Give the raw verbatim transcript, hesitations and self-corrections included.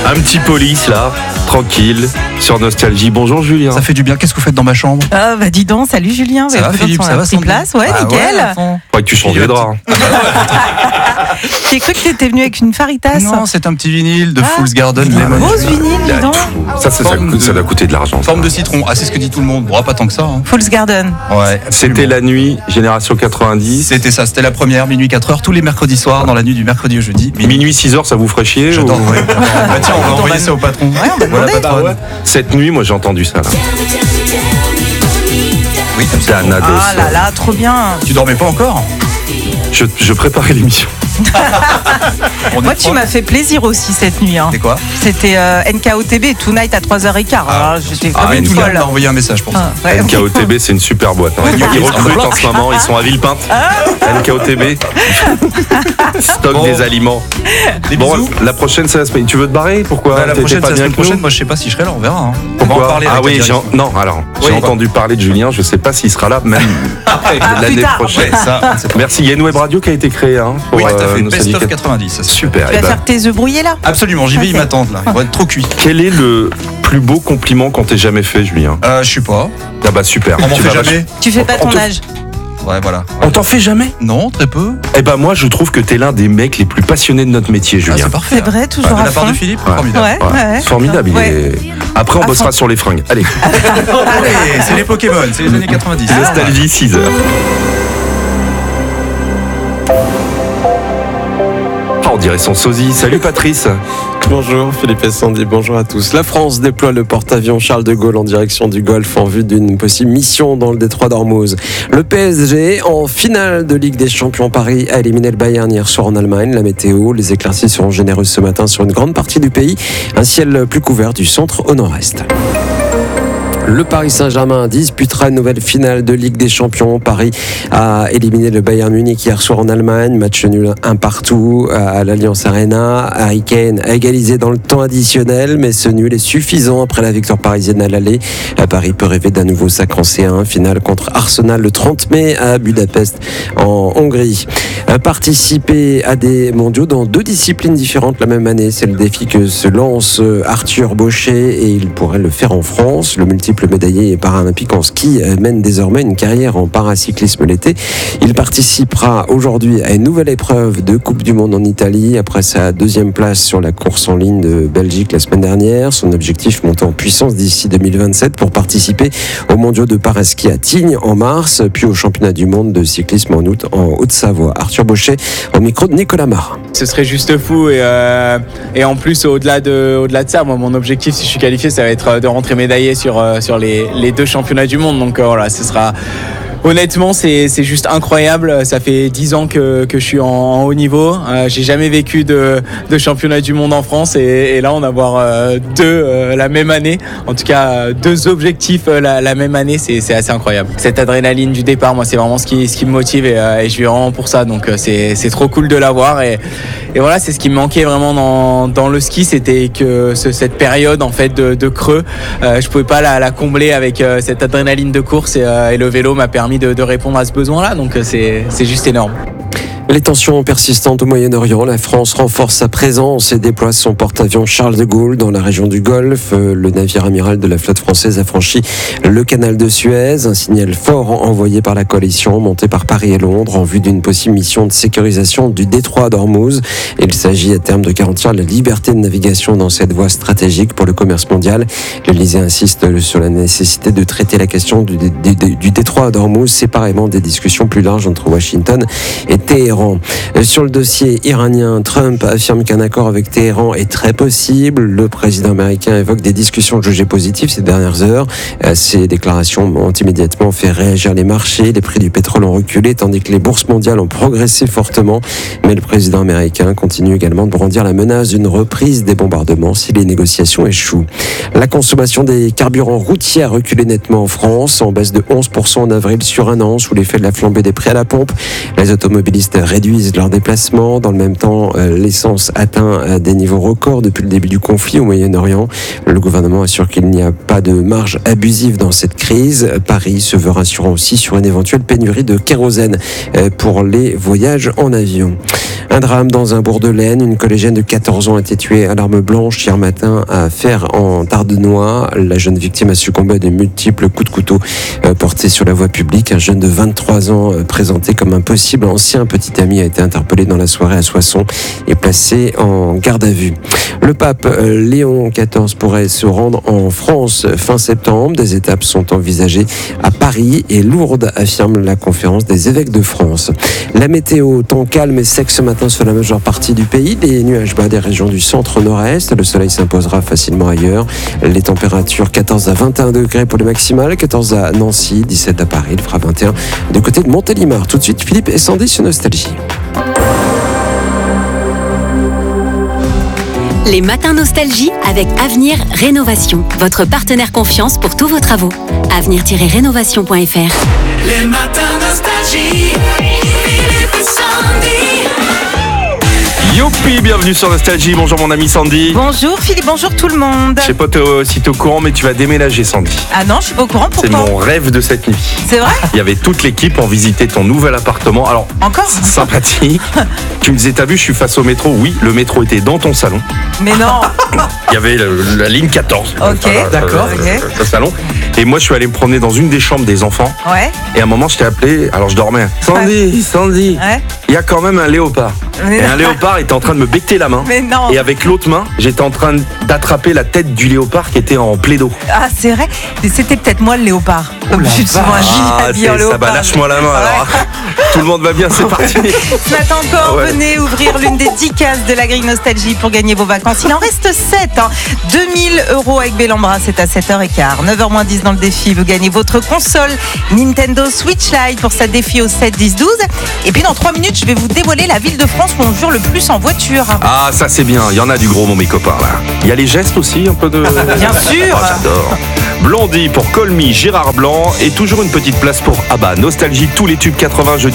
Un petit police là, tranquille, sur Nostalgie. Bonjour Julien. Ça fait du bien. Qu'est-ce que vous faites dans ma chambre? Ah bah dis donc, salut Julien. Ça va Philippe, ça va sans place, ouais, ah, nickel. Ouais, Faudrait que tu changes les draps. J'ai cru que t'étais venu avec une faritas. Non, c'est un petit vinyle de ah, Fool's Garden Lemon. Rose vinyle, dis donc. Ça, ça, ça, Forme ça de- doit coûter de l'argent. Forme ça. de citron. Ah, c'est ce que dit tout le monde. Bon, pas tant que ça. Hein. Fool's Garden. Ouais. C'était la nuit, génération quatre-vingt-dix. C'était ça. C'était la première, minuit quatre heures, tous les mercredis soirs, dans la nuit du mercredi au jeudi. Minuit six heures, ça vous ferait chier J'adore. ou- Ouais. Bah tiens, on va envoyer ça au patron. Ouais, on va Voilà, demander. patronne. Ah ouais. Cette nuit, moi j'ai entendu ça là. Oui, Dana Del Ah là Sol. là, trop bien. Tu dormais pas encore? Je, je préparais l'émission. On Moi, est tu trois. m'as fait plaisir aussi cette nuit. Hein. C'est quoi? C'était euh, N K O T B, Tonight à trois heures quinze. Ah. Alors, j'étais Ah, comme une N K O Tout le folle. monde m'a envoyé un message pour ça. Ah, ouais. N K O T B, c'est une super boîte. Hein. Ils recrutent en ce moment, ils sont à Villepinte. N K O T B. Stock Bon. des aliments. Des Bon, bisous. la prochaine, c'est la semaine. Tu veux te barrer? Pourquoi? Bah, la T'étais prochaine, pas c'est la bien semaine avec nous prochaine. Moi, je sais pas si je serai là. On verra. Hein. On va Pourquoi? en parler. Ah avec la oui, j'ai, direction. non, alors, j'ai Oui. entendu parler de Julien, je sais pas s'il sera là, même après, Ah, l'année plus tard. prochaine. Ouais, ça, on sait pas. Merci, il y a une web radio qui a été créée, hein, pour Oui, tout à euh, fait. nos Best syndicats. of quatre-vingt-dix. ça, c'est Super. Tu eh vas ben, faire tes œufs brouillés là? Absolument, j'y vais, Ok. ils m'attendent là. Ils vont être trop cuits. quel est le plus beau compliment qu'on t'ait jamais fait, Julien? Euh, je sais pas. Ah bah super. On m'en Tu fait vas jamais. Tu fais pas On ton te- âge. Ouais, voilà. On t'en fait jamais? Non, très peu. Eh ben moi, je trouve que t'es l'un des mecs les plus passionnés de notre métier, Ah, Julien. c'est parfait. C'est vrai, toujours De à la part fond. de Philippe, Ouais. formidable. Ouais, Ouais, ouais. formidable. il Ouais. est- Après, on À bossera fond. sur les fringues. Allez, Allez, c'est les Pokémon, c'est les années quatre-vingt-dix. Nostalgie six heures. Ah, on dirait son sosie. Salut Patrice. Bonjour Philippe et Sandy, bonjour à tous. La France déploie le porte-avions Charles de Gaulle en direction du Golfe en vue d'une possible mission dans le détroit d'Ormuz. Le P S G en finale de Ligue des Champions, Paris a éliminé le Bayern hier soir en Allemagne. La météo, les éclaircies seront généreuses ce matin sur une grande partie du pays. Un ciel plus couvert du centre au nord-est. Le Paris Saint-Germain disputera une nouvelle finale de Ligue des Champions. Paris a éliminé le Bayern Munich hier soir en Allemagne. Match nul un partout à l'Allianz Arena. Harry Kane a égalisé dans le temps additionnel, mais ce nul est suffisant après la victoire parisienne à l'aller. Paris peut rêver d'un nouveau sacre en C un. Finale contre Arsenal le trente mai à Budapest en Hongrie. Participer à des mondiaux dans deux disciplines différentes la même année, c'est le défi que se lance Arthur Bauchet et il pourrait le faire en France. Le multiple médaillé paralympique en ski mène désormais une carrière en paracyclisme l'été. Il participera aujourd'hui à une nouvelle épreuve de Coupe du Monde en Italie après sa deuxième place sur la course en ligne de Belgique la semaine dernière. Son objectif monter en puissance d'ici deux mille vingt-sept pour participer aux mondiaux de paraski à Tignes en mars, puis au championnat du monde de cyclisme en août en Haute-Savoie. Arthur Bauchet au micro de Nicolas Marin. Ce serait juste fou et, euh, et en plus au-delà de, au-delà de ça, moi mon objectif si je suis qualifié ça va être de rentrer médaillé sur, euh, sur les, les deux championnats du monde, donc euh, voilà, ce sera honnêtement c'est, c'est juste incroyable. Ça fait dix ans que, que je suis en, en haut niveau, euh, j'ai jamais vécu de, de championnat du monde en France et, et là on avoir euh, deux euh, la même année, en tout cas euh, deux objectifs euh, la, la même année, c'est, c'est assez incroyable. Cette adrénaline du départ, moi c'est vraiment ce qui, ce qui me motive et, euh, et je vais vraiment pour ça, donc euh, c'est, c'est trop cool de l'avoir et, et voilà, c'est ce qui me manquait vraiment dans, dans le ski, c'était que ce, cette période en fait de, de creux, euh, je pouvais pas la, la combler avec euh, cette adrénaline de course et, euh, et le vélo m'a permis de, de répondre à ce besoin-là, donc euh, c'est, c'est juste énorme. Les tensions persistantes au Moyen-Orient, la France renforce sa présence et déploie son porte-avions Charles de Gaulle dans la région du Golfe. Le navire amiral de la flotte française a franchi le canal de Suez, un signal fort envoyé par la coalition montée par Paris et Londres en vue d'une possible mission de sécurisation du détroit d'Ormuz. Il s'agit à terme de garantir la liberté de navigation dans cette voie stratégique pour le commerce mondial. L'Élysée insiste sur la nécessité de traiter la question du, du, du détroit d'Ormuz séparément des discussions plus larges entre Washington et Téhéran. Sur le dossier iranien, Trump affirme qu'un accord avec Téhéran est très possible. Le président américain évoque des discussions jugées positives ces dernières heures. Ces déclarations ont immédiatement fait réagir les marchés. Les prix du pétrole ont reculé tandis que les bourses mondiales ont progressé fortement. Mais le président américain continue également de brandir la menace d'une reprise des bombardements si les négociations échouent. La consommation des carburants routiers a reculé nettement en France, en baisse de onze pour cent en avril sur un an sous l'effet de la flambée des prix à la pompe. Les automobilistes réduisent leurs déplacements. Dans le même temps, euh, l'essence atteint euh, des niveaux records depuis le début du conflit au Moyen-Orient. Le gouvernement assure qu'il n'y a pas de marge abusive dans cette crise. Paris se veut rassurant aussi sur une éventuelle pénurie de kérosène euh, pour les voyages en avion. Un drame dans un bourg de l'Aisne. Une collégienne de quatorze ans a été tuée à l'arme blanche hier matin à Fères en Tardenois. La jeune victime a succombé à de multiples coups de couteau euh, portés sur la voie publique. Un jeune de vingt-trois ans euh, présenté comme un possible ancien petit ami a été interpellé dans la soirée à Soissons et placé en garde à vue. Le pape euh, Léon quatorze pourrait se rendre en France fin septembre. Des étapes sont envisagées à Paris et Lourdes, affirme la conférence des évêques de France. La météo, temps calme et sec ce matin sur la majeure partie du pays. Des nuages bas des régions du centre-nord-est. Le soleil s'imposera facilement ailleurs. Les températures quatorze à vingt et un degrés pour les maximales, quatorze à Nancy, dix-sept à Paris. Il fera vingt et un du côté de Montélimar. Tout de suite, Philippe et Sandy sur Nostalgie. Les matins Nostalgie avec Avenir Rénovation, votre partenaire confiance pour tous vos travaux. avenir tiret rénovation point f r. Les matins Nostalgie, Philippe et Sandy. Youpi, bienvenue sur Nostalgie. Bonjour mon ami Sandy. Bonjour Philippe, bonjour tout le monde. Je sais pas t'es- si t'es au courant, mais tu vas déménager, Sandy. Ah non, je suis pas au courant, C'est pourquoi mon rêve de cette nuit. C'est vrai? Il y avait toute l'équipe, on visitait ton nouvel appartement. Alors, Encore? sympathique. Tu me disais, t'as vu, je suis face au métro. Oui, le métro était dans ton salon. Mais non. Il y avait le- la ligne quatorze. Ok, Enfin, d'accord, euh, ok. euh, le salon. Et moi, je suis allé me promener dans une des chambres des enfants. Ouais, Et à un moment, je t'ai appelé. Alors, je dormais. Sandy, Sandy, ouais. il y a quand même un léopard. Mais Et non. un léopard était en train de me becquer la main. Mais non. Et avec l'autre main, j'étais en train d'attraper la tête du léopard qui était en plaido. Ah, c'est vrai. Mais c'était peut-être moi le léopard. Comme je suis souvent Ah, habillée en c'est- ça léopard. va, lâche-moi la main alors. Tout le monde va bien, c'est parti. Ce matin encore, Ouais. venez ouvrir l'une des dix cases de la grille Nostalgie pour gagner vos vacances. Il en reste sept. Hein. deux mille euros avec Bellambra, c'est à sept heures quinze. neuf heures moins dix dans le défi, vous gagnez votre console Nintendo Switch Lite pour sa défi au sept, dix, douze. Et puis dans trois minutes, je vais vous dévoiler la ville de France où on jure le plus en voiture. Ah, ça c'est bien, il y en a du gros, mon mes copains là. Il y a les gestes aussi, un peu de. Bien sûr. Ah, j'adore. Blondie pour Colmy, Gérard Blanc et toujours une petite place pour Abba. Nostalgie, tous les tubes quatre-vingts jeudi.